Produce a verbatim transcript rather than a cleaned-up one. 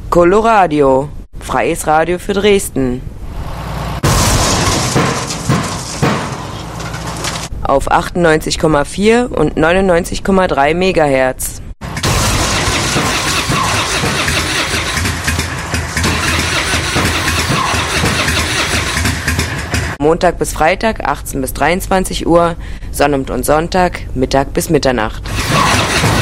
Coloradio, freies Radio für Dresden. Auf achtundneunzig Komma vier und neunundneunzig Komma drei Megahertz. Montag bis Freitag, achtzehn bis dreiundzwanzig Uhr, Sonnabend und Sonntag, Mittag bis Mitternacht.